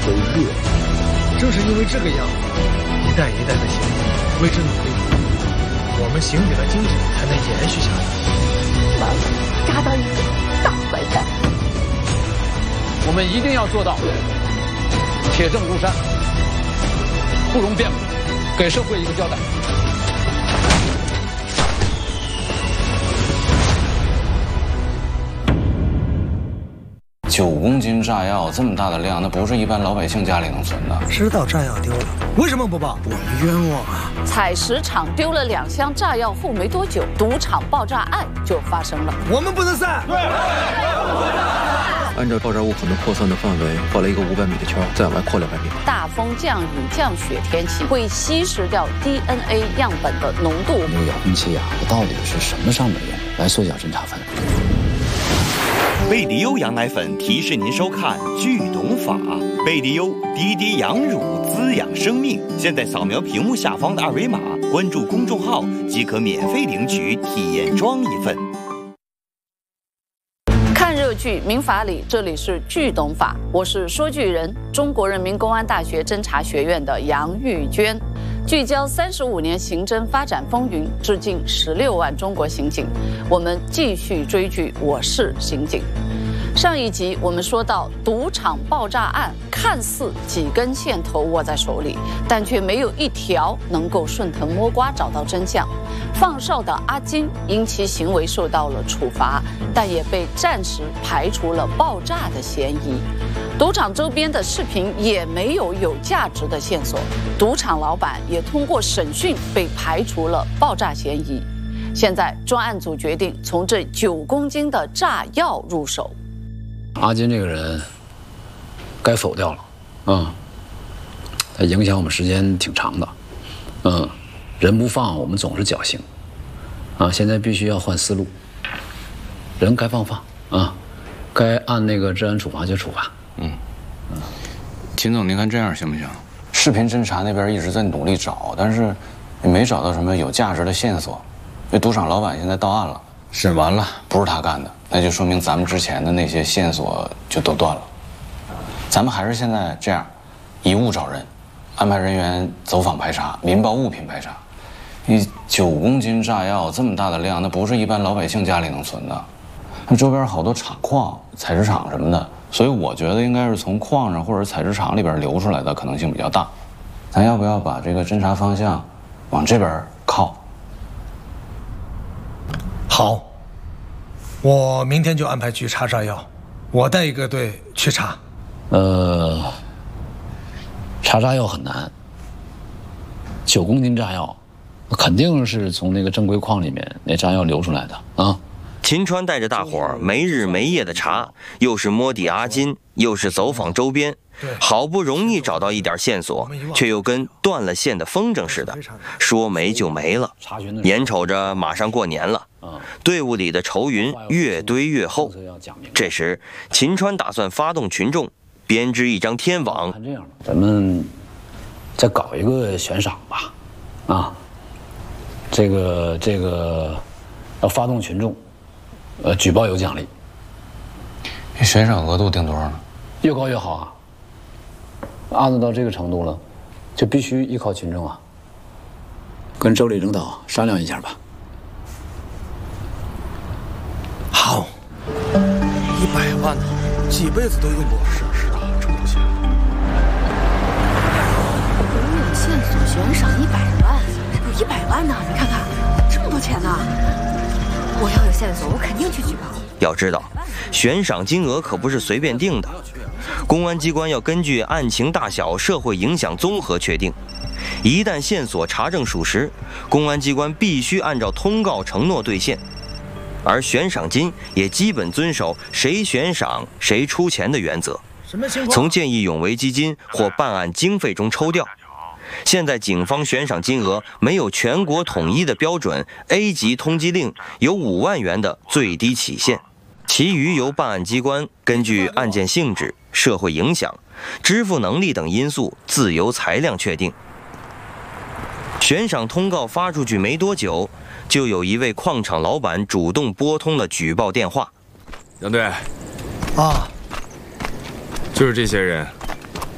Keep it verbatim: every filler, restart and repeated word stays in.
为恶。正是因为这个样子，一代一代的先锋为之努力，我们刑警的精神才能延续下去。 完了，抓到一个大坏蛋！ 我们一定要做到铁证如山，不容辩驳，给社会一个交代。 九公斤炸药这么大的量，那不是一般老百姓家里能存的。 知道炸药丢了，为什么不报？我们冤枉啊！ 采石场丢了两箱炸药后没多久，赌场爆炸案就发生了。 我们不能散。对。 按照爆炸物可能扩散的范围，画了一个五百米的圈，再往外扩两百米。 大风、降雨、降雪天气会稀释掉 D N A 样本的浓度。 这个遥控器啊，到底是什么上的人来缩小侦查范围？ 贝迪优羊奶粉提示您收看《剧懂法》。贝迪优滴滴羊乳滋养生命。现在扫描屏幕下方的二维码，关注公众号即可免费领取体验装一份。 看热剧民法理，这里是剧懂法，我是说剧人，中国人民公安大学侦查学院的杨玉娟。聚焦三十五年刑侦发展风云，致敬十六万中国刑警。我们继续追剧《我是刑警》。上一集我们说到，赌场爆炸案看似几根线头握在手里，但却没有一条能够顺藤摸瓜找到真相。放哨的阿金因其行为受到了处罚，但也被暂时排除了爆炸的嫌疑。赌场周边的视频也没有有价值的线索，赌场老板也通过审讯被排除了爆炸嫌疑。现在专案组决定从这九公斤的炸药入手。 阿金这个人该否掉了，嗯，他影响我们时间挺长的，嗯，人不放我们总是侥幸，啊，现在必须要换思路，人该放放啊，该按那个治安处罚就处罚。 嗯，秦总，您看这样行不行？视频侦查那边一直在努力找，但是也没找到什么有价值的线索。这赌场老板现在到案了，审完了，不是他干的，那就说明咱们之前的那些线索就都断了。咱们还是现在这样，以物找人，安排人员走访排查，民报物品排查。你九公斤炸药这么大的量，那不是一般老百姓家里能存的。那周边好多厂矿、采石场什么的。所以我觉得应该是从矿上或者采石场里边流出来的可能性比较大，咱要不要把这个侦查方向往这边靠？ 好，我明天就安排局查炸药，我带一个队去查。 呃，查炸药很难，九公斤炸药，肯定是从那个正规矿里面那炸药流出来的啊。 秦川带着大伙儿没日没夜的查，又是摸底阿金，又是走访周边，好不容易找到一点线索，却又跟断了线的风筝似的，说没就没了。眼瞅着马上过年了，队伍里的愁云越堆越厚。这时，秦川打算发动群众，编织一张天网。 看这样，咱们再搞一个悬赏吧，啊，这个这个要发动群众。呃，举报有奖励。 悬赏额度定多少呢？ 越高越好啊！案子到这个程度了，就必须依靠群众啊。跟州里领导商量一下吧。 好，一百万呢，几辈子都用不完。是啊是啊，这么多钱。 没有线索，悬赏一百万，有一百万呢！你看看，这么多钱呢！我要有线索，我肯定去举报。 要知道，悬赏金额可不是随便定的，公安机关要根据案情大小、社会影响综合确定。一旦线索查证属实，公安机关必须按照通告承诺兑现，而悬赏金也基本遵守谁悬赏谁出钱的原则，从见义勇为基金或办案经费中抽调。现在警方悬赏金额没有全国统一的标准 ，A 级通缉令有五万元的最低起限，其余由办案机关根据案件性质、社会影响、支付能力等因素自由裁量确定。悬赏通告发出去没多久，就有一位矿场老板主动拨通了举报电话。 杨队， 啊， 就是这些人